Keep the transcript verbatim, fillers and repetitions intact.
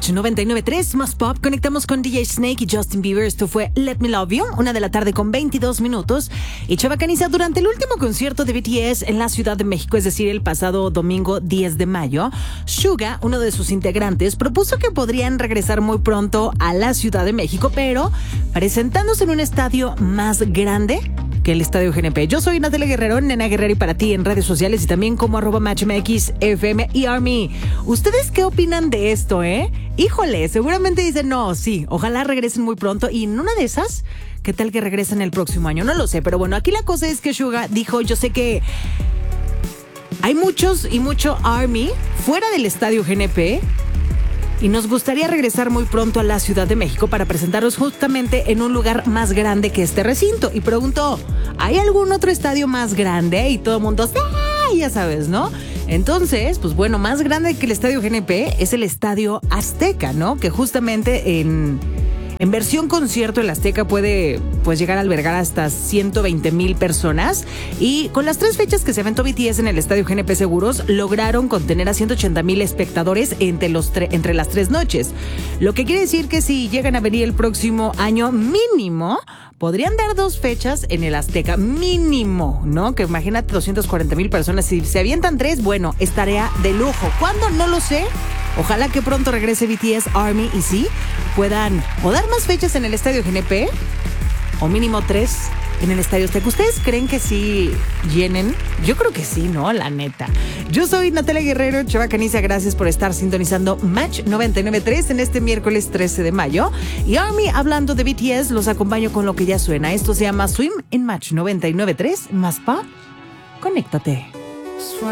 Match noventa y nueve punto tres, más pop. Conectamos con D J Snake y Justin Bieber. Esto fue Let Me Love You, una de la tarde con veintidós minutos. Y Chava Caniza, durante el último concierto de B T S en la Ciudad de México, es decir, el pasado domingo diez de mayo, Suga, uno de sus integrantes, propuso que podrían regresar muy pronto a la Ciudad de México, pero presentándose en un estadio más grande que el Estadio G N P. Yo soy Natalia Guerrero, Nena Guerrero, y para ti en redes sociales y también como arroba matchmx, F M y Army. ¿Ustedes qué opinan de esto, eh? Híjole, seguramente dicen, no, sí, ojalá regresen muy pronto. Y en una de esas, ¿qué tal que regresen el próximo año? No lo sé, pero bueno, aquí la cosa es que Suga dijo, yo sé que hay muchos y mucho Army fuera del Estadio G N P, y nos gustaría regresar muy pronto a la Ciudad de México para presentarnos justamente en un lugar más grande que este recinto. Y preguntó, ¿hay algún otro estadio más grande? Y todo el mundo, ¡sí! Ya sabes, ¿no? Entonces, pues bueno, más grande que el Estadio G N P es el Estadio Azteca, ¿no? Que justamente en... En versión concierto, el Azteca puede pues llegar a albergar hasta ciento veinte mil personas, y con las tres fechas que se aventó B T S en el Estadio G N P Seguros, lograron contener a ciento ochenta mil espectadores entre, los tre- entre las tres noches. Lo que quiere decir que si llegan a venir el próximo año, mínimo, podrían dar dos fechas en el Azteca, mínimo, ¿no? Que imagínate doscientas cuarenta mil personas, si se avientan tres, bueno, es tarea de lujo. ¿Cuándo? No lo sé. Ojalá que pronto regrese B T S, Army, y sí, puedan o dar más fechas en el Estadio G N P, o mínimo tres en el Estadio Azteca. ¿Ustedes creen que sí llenen? Yo creo que sí, ¿no? La neta. Yo soy Natalia Guerrero, Chava Caniza, gracias por estar sintonizando Match noventa y nueve punto tres en este miércoles trece de mayo. Y Army, hablando de B T S, los acompaño con lo que ya suena. Esto se llama Swim en Match noventa y nueve punto tres, más pop. Conéctate.